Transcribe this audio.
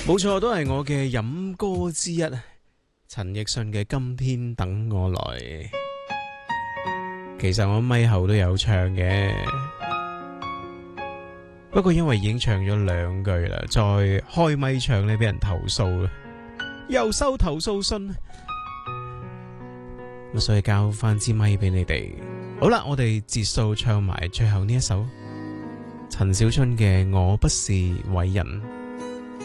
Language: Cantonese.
冇錯，都係我嘅飲歌之一，陳奕迅嘅《今天等我來》。其實我咪後都有唱嘅，不過因為已經唱咗2句啦，再開咪唱呢，俾人投訴啦，又收投訴信，咁所以交翻支咪俾你哋。好啦，我哋節數唱埋最後呢一首陳小春嘅《我不是偉人》。